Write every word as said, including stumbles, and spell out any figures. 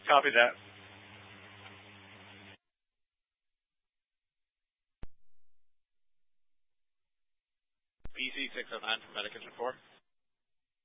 Copy that. B C six oh nine from Medickitchen four.